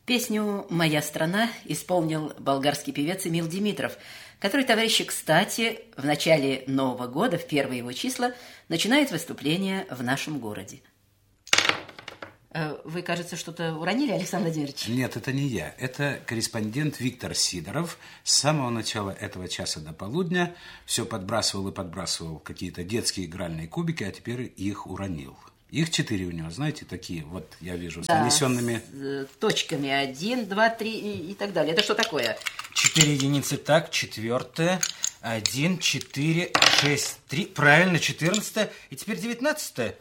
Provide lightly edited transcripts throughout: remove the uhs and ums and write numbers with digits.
Песню «Моя страна» исполнил болгарский певец Эмил Димитров, который, товарищи, кстати, в начале Нового года, в первые его числа, начинает выступление в нашем городе. Вы, кажется, что-то уронили, Александр Владимирович? Нет, это не я. Это корреспондент Виктор Сидоров. С самого начала этого часа до полудня все подбрасывал и подбрасывал какие-то детские игральные кубики, а теперь их уронил. Их 4 у него, знаете, такие, вот я вижу, с нанесенными... с точками 1, 2, 3 и так далее. Это что такое? 4 единицы, так, 4-е, 1, 4, 6, 3, правильно, 14-е, и теперь 19-е.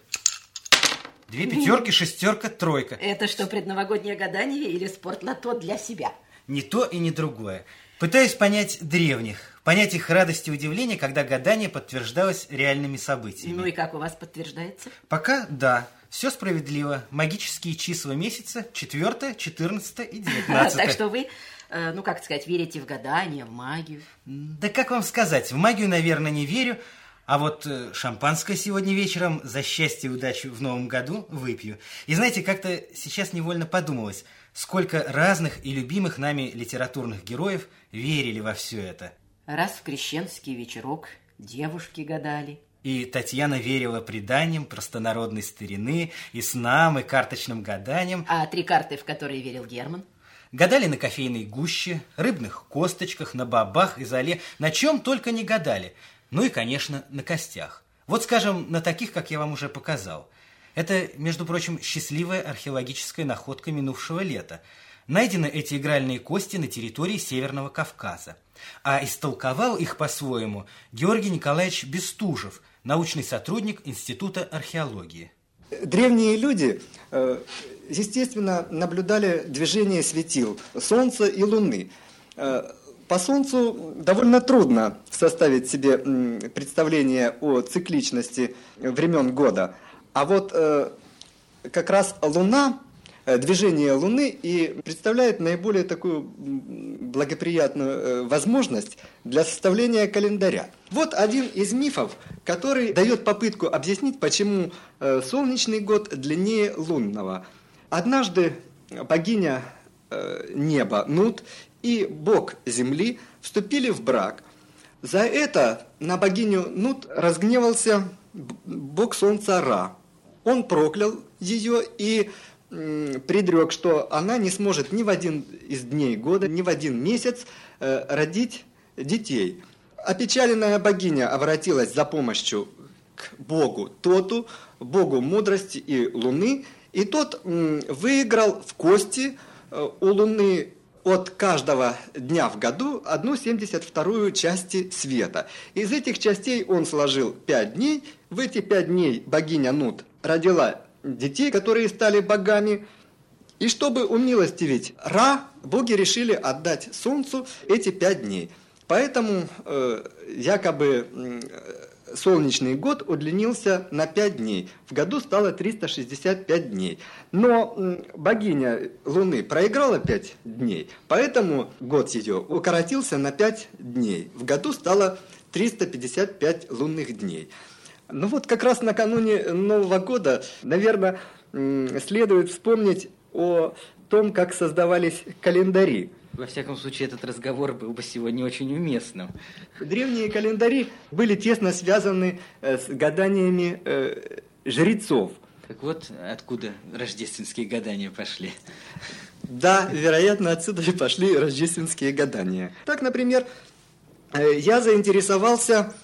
2 пятерки, 6, 3. Это что, предновогоднее гадание или спортлото для себя? Не то и не другое. Пытаюсь понять древних, понять их радость и удивление, когда гадание подтверждалось реальными событиями. Ну и как у вас подтверждается? Пока да, все справедливо. Магические числа месяца 4, 14 и 19. Так что вы, ну как сказать, верите в гадание, в магию? Да как вам сказать, в магию, наверное, не верю. А вот шампанское сегодня вечером за счастье и удачу в новом году выпью. И знаете, как-то сейчас невольно подумалось, сколько разных и любимых нами литературных героев верили во все это. Раз в крещенский вечерок девушки гадали. И Татьяна верила преданиям простонародной старины, и снам, и карточным гаданиям. А 3 карты, в которые верил Герман? Гадали на кофейной гуще, рыбных косточках, на бобах и золе, на чем только не гадали. Ну и, конечно, на костях. Вот, скажем, на таких, как я вам уже показал. Это, между прочим, счастливая археологическая находка минувшего лета. Найдены эти игральные кости на территории Северного Кавказа. А истолковал их по-своему Георгий Николаевич Бестужев, научный сотрудник Института археологии. Древние люди, естественно, наблюдали движение светил Солнца и Луны. По Солнцу довольно трудно составить себе представление о цикличности времен года. А вот как раз Луна, движение Луны и представляет наиболее такую благоприятную возможность для составления календаря. Вот один из мифов, который дает попытку объяснить, почему солнечный год длиннее лунного. Однажды богиня неба Нут и бог земли вступили в брак. За это на богиню Нут разгневался бог солнца Ра. Он проклял ее и предрек, что она не сможет ни в один из дней года, ни в один месяц родить детей. Опечаленная богиня обратилась за помощью к богу Тоту, богу мудрости и луны, и тот выиграл в кости у луны от каждого дня в году 1/72 части света. Из этих частей он сложил 5 дней. В эти 5 дней богиня Нут родила детей, которые стали богами. И чтобы умилостивить Ра, боги решили отдать Солнцу эти 5 дней. Поэтому якобы солнечный год удлинился на 5 дней. В году стало 365 дней. Но богиня Луны проиграла 5 дней, поэтому год ее укоротился на 5 дней. В году стало 355 лунных дней. Ну вот как раз накануне Нового года, наверное, следует вспомнить о том, как создавались календари. Во всяком случае, этот разговор был бы сегодня очень уместным. Древние календари были тесно связаны с гаданиями жрецов. Так вот, откуда рождественские гадания пошли. Да, вероятно, отсюда и пошли рождественские гадания. Так, например, я заинтересовался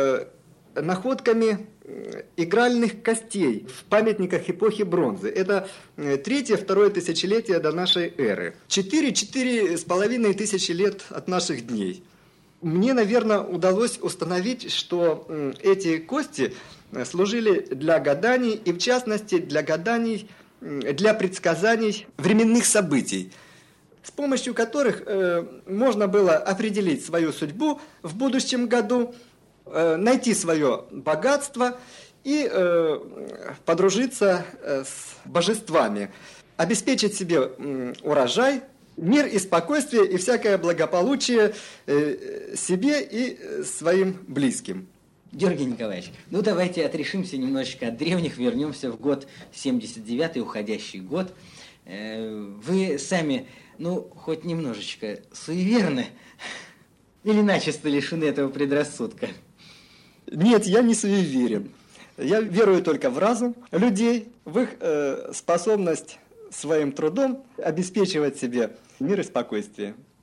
находками игральных костей в памятниках эпохи бронзы. Это 3-2 тысячелетие до нашей эры. 4-4,5 тысячи лет от наших дней. Мне, наверное, удалось установить, что эти кости служили для гаданий, и в частности для гаданий, для предсказаний временных событий, с помощью которых можно было определить свою судьбу в будущем году, найти свое богатство и подружиться с божествами, обеспечить себе урожай, мир и спокойствие и всякое благополучие себе и своим близким. Георгий Николаевич, ну давайте отрешимся немножечко от древних, вернемся в год 79-й, уходящий год. Вы сами, ну, хоть немножечко суеверны или начисто лишены этого предрассудка? Нет, я не суеверен. Я верую только в разум людей, в их способность своим трудом обеспечивать себе мир и спокойствие.